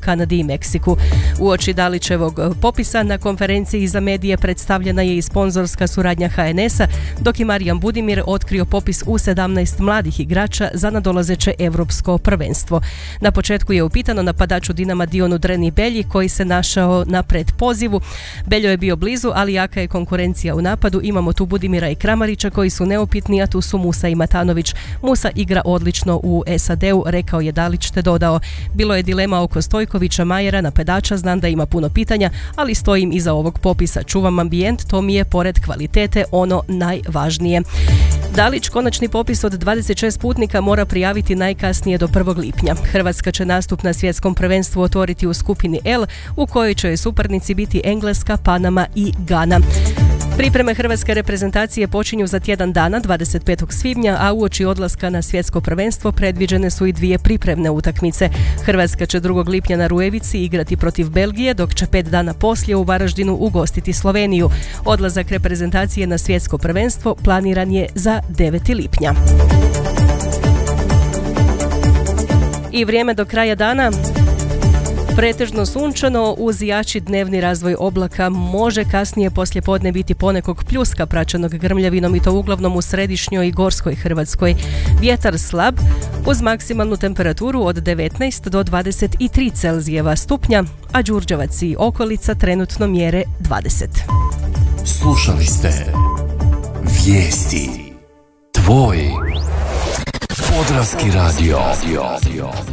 Kanadi i Meksiku. Uoči Dalićevog popisa na konferenciji za medije predstavljena je i sponzorska suradnja HNS-a, dok je Marijan Budimir otkrio popis U17 mladih igrača za nadolazeće Europsko prvenstvo. Na početku je upitano napadaču Dinama Dionu Dreni Belji koji se našao na predpozivu. Beljo je bio blizu, ali jaka je konkurencija u napadu. Imamo tu Budimira i Kramarića koji su neupitni, a tu su Musa i Matanović. Musa igra odlično u SAD-u, rekao je Dalić te dodao: bilo je dilema oko Stojkovića, Majera, napadača, znam da ima puno pitanja, ali stojim iza ovog popisa. Čuvam ambijent, to mi je pored kvalitete ono najvažnije. Dalić konačni popis od 26 putnika mora prijaviti najkasnije do 1. lipnja. Hrvatska će nastup na svjetskom prvenstvu otvoriti u skupini L, u kojoj će suparnici biti Engleska, Panama i Gana. Pripreme hrvatske reprezentacije počinju za tjedan dana, 25. svibnja, a uoči odlaska na svjetsko prvenstvo predviđene su i 2 pripremne utakmice. Hrvatska će 2. lipnja na Rujevici igrati protiv Belgije, dok će 5 dana poslije u Varaždinu ugostiti Sloveniju. Odlazak reprezentacije na svjetsko prvenstvo planiran je za 9. lipnja. I vrijeme do kraja dana. Pretežno sunčano uz jači dnevni razvoj oblaka, može kasnije poslijepodne biti ponekog pljuska praćenog grmljavinom i to uglavnom u središnjoj i gorskoj Hrvatskoj. Vjetar slab uz maksimalnu temperaturu od 19 do 23 Celzijeva stupnja, a Đurđevac i okolica trenutno mjere 20. Slušali ste Vijesti. Tvoj Podravski radio.